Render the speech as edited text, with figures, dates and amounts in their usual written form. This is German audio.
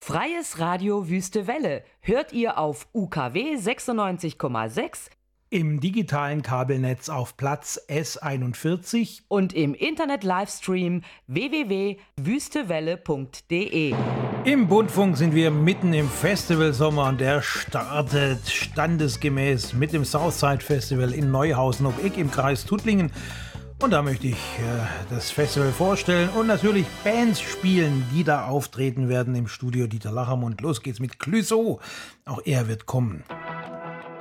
Freies Radio Wüste Welle hört ihr auf UKW 96,6 im digitalen Kabelnetz auf Platz S41 und im Internet-Livestream www.wüstewelle.de. Im Bundfunk sind wir mitten im Festivalsommer und der startet standesgemäß mit dem Southside Festival in Neuhausen ob Eck im Kreis Tuttlingen. Und da möchte ich das Festival vorstellen und natürlich Bands spielen, die da auftreten werden im Studio Dieter Lachermund. Los geht's mit Clouseau. Auch er wird kommen.